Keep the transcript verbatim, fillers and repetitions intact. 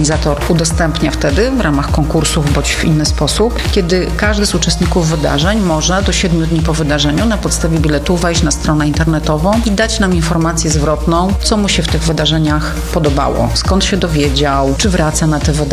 organizator udostępnia wtedy w ramach konkursów bądź w inny sposób, kiedy każdy z uczestników wydarzeń może do siedmiu dni po wydarzeniu na podstawie biletu wejść na stronę internetową i dać nam informację zwrotną, co mu się w tych wydarzeniach podobało, skąd się dowiedział, czy wraca na te wydarzenia.